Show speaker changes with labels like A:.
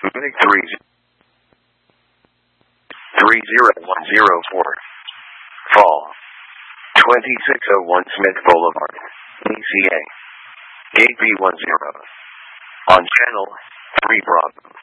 A: Munich 30104. Fall. 2601 Smith Boulevard. ECA. Gate B10. On channel 3 Bravo.